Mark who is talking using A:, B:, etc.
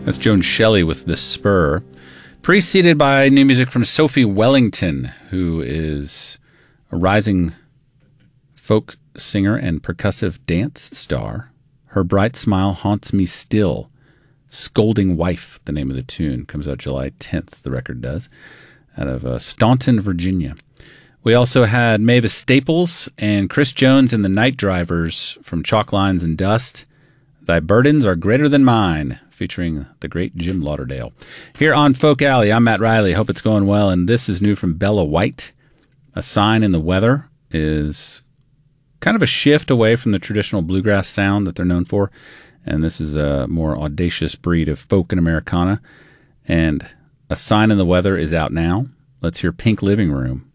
A: That's Joan Shelley with The Spur. Preceded by new music from Sophie Wellington, who is a rising folk singer and percussive dance star. Her Bright Smile Haunts Me Still. Scolding Wife, the name of the tune. Comes out July 10th, the record does, out of Staunton, Virginia. We also had Mavis Staples and Chris Jones and the Night Drivers from Chalk Lines and Dust. Thy Burdens Are Greater Than Mine, featuring the great Jim Lauderdale. Here on Folk Alley, I'm Matt Riley. Hope it's going well. And this is new from Bella White. A Sign in the Weather is kind of a shift away from the traditional bluegrass sound that they're known for. And this is a more audacious breed of folk and Americana. And A Sign in the Weather is out now. Let's hear Pink Living Room